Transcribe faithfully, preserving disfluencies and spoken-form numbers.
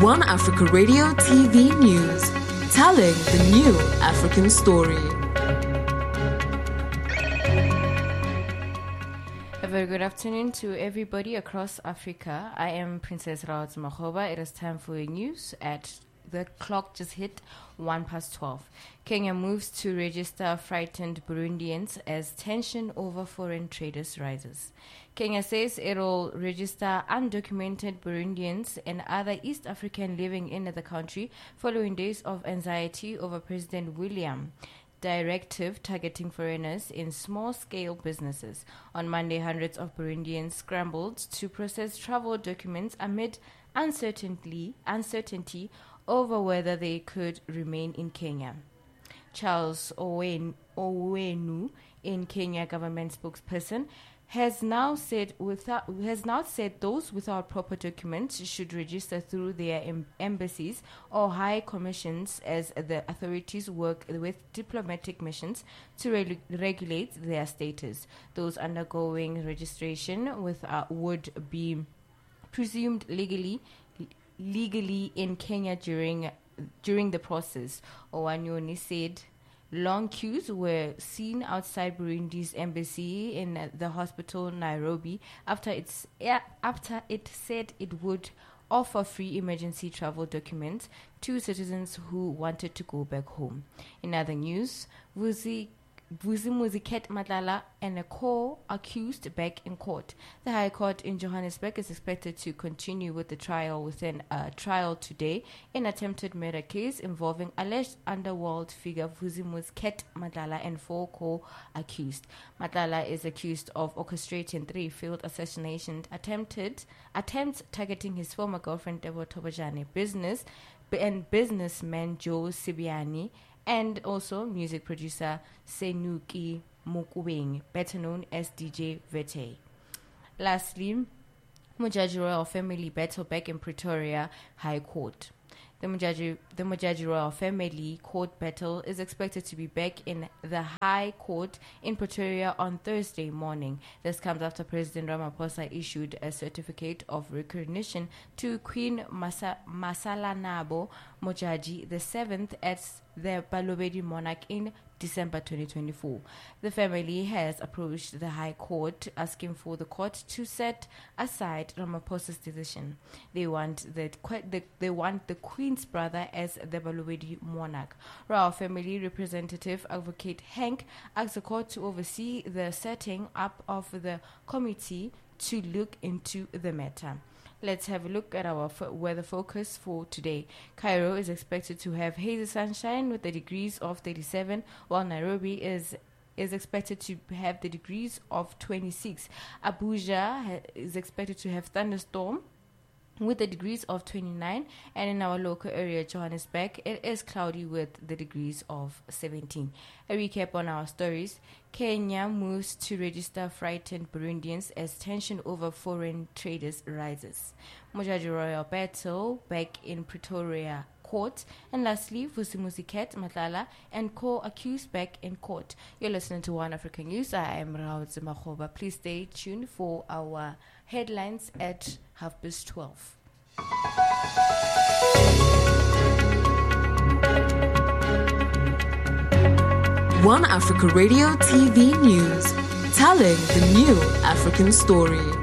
One Africa Radio T V News, telling the new African story. A very good afternoon to everybody across Africa. I am Princess Rawat Mahoba. It is time for your news at the clock just hit one past twelve. Kenya moves to register frightened Burundians as tension over foreign traders rises. Kenya says it'll register undocumented Burundians and other East African living in the country following days of anxiety over President William directive targeting foreigners in small-scale businesses. On Monday, hundreds of Burundians scrambled to process travel documents amid uncertainty, uncertainty over whether they could remain in Kenya. Charles Owen, Owenu, in Kenya government spokesperson, has now said without has now said those without proper documents should register through their em- embassies or high commissions as the authorities work with diplomatic missions to re- regulate their status. Those undergoing registration with uh, would be presumed legally legally in Kenya during during the process. Owanyoni said long queues were seen outside Burundi's embassy in uh, the hospital Nairobi after it's yeah, after it said it would offer free emergency travel documents to citizens who wanted to go back home. In other news, Vusi Vusimuzi Ket Madlala and a co-accused back in court. The High Court in Johannesburg is expected to continue with the trial within a trial today in attempted murder case involving alleged underworld figure Vusimuzi Ket Madlala and four co-accused. Madlala is accused of orchestrating three failed assassination attempted attempts targeting his former girlfriend Debo Tobajane, business and businessman Joe Sibiani, and also music producer Senuki Mukubeng, better known as D J Vete. Lastly, Mujaji Royal family battle back in Pretoria High Court. The Mujaji, the Mujaji Royal family court battle is expected to be back in the High Court in Pretoria on Thursday morning. This comes after President Ramaphosa issued a certificate of recognition to Queen Masa, Masalanabo Mujaji the seventh as the Balobedu monarch in December twenty twenty-four. The family has approached the High Court asking for the court to set aside Ramaphosa's decision. They want the, the they want the Queen's brother as the Balobedu monarch. Royal family representative Advocate Hank asked the court to oversee the setting up of the committee to look into the matter. Let's have a look at our f- weather focus for today. Cairo is expected to have hazy sunshine with the degrees of thirty-seven, while Nairobi is is expected to have the degrees of twenty-six. Abuja ha- is expected to have thunderstorm with the degrees of twenty-nine, and in our local area, Johannesburg, it is cloudy with the degrees of seventeen. A recap on our stories. Kenya moves to register frightened Burundians as tension over foreign traders rises. Mujaji Royal battle back in Pretoria court. And lastly, Vusimuzi Ket Madlala and co-accused back in court. You're listening to One African News. I am Rawat Mahoba. Please stay tuned for our headlines at half past twelve. One Africa Radio T V News, telling the new African story.